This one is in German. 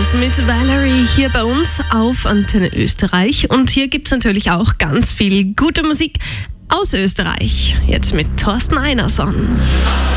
Stars mit Valerie hier bei uns auf Antenne Österreich. Und hier gibt es natürlich auch ganz viel gute Musik aus Österreich. Jetzt mit Thorsten Einarsson.